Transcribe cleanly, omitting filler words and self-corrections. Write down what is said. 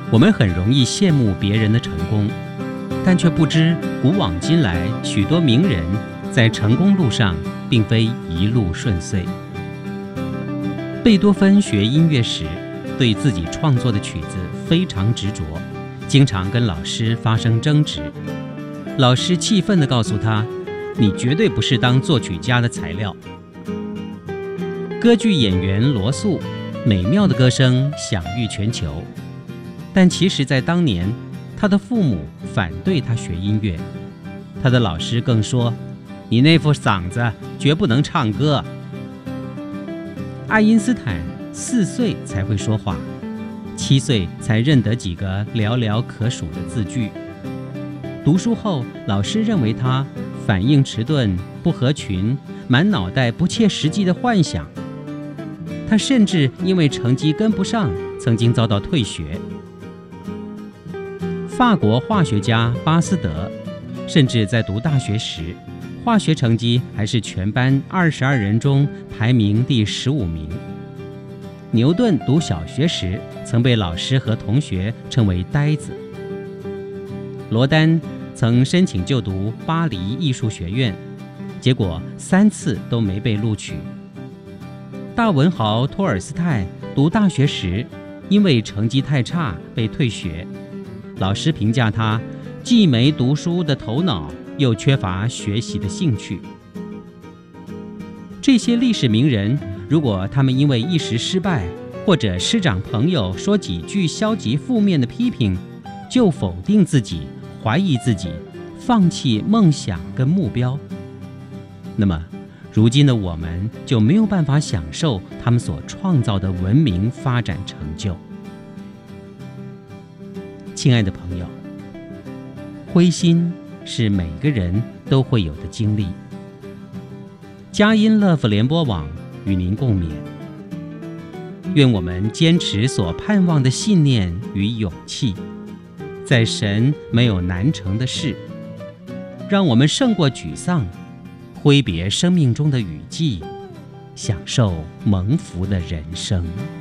我们很容易羡慕别人的成功，但却不知古往今来许多名人在成功路上并非一路顺遂。贝多芬学音乐时，对自己创作的曲子非常执着，经常跟老师发生争执。老师气愤地告诉他：“你绝对不是当作曲家的材料。”歌剧演员罗素美妙的歌声享誉全球，但其实在当年，他的父母反对他学音乐，他的老师更说：“你那副嗓子绝不能唱歌。”爱因斯坦4岁才会说话，7岁才认得几个寥寥可数的字句。读书后，老师认为他反应迟钝、不合群，满脑袋不切实际的幻想。他甚至因为成绩跟不上，曾经遭到退学。法国化学家巴斯德，甚至在读大学时，化学成绩还是全班22人中排名第15名。牛顿读小学时，曾被老师和同学称为呆子。罗丹曾申请就读巴黎艺术学院，结果3次都没被录取。大文豪托尔斯泰读大学时，因为成绩太差被退学，老师评价他既没读书的头脑，又缺乏学习的兴趣。这些历史名人，如果他们因为一时失败，或者师长朋友说几句消极负面的批评，就否定自己，怀疑自己，放弃梦想跟目标，那么如今的我们就没有办法享受他们所创造的文明发展成就。亲爱的朋友，灰心是每个人都会有的经历。佳音乐福联播网与您共勉，愿我们坚持所盼望的信念与勇气，在神没有难成的事，让我们胜过沮丧，挥别生命中的雨季，享受蒙福的人生。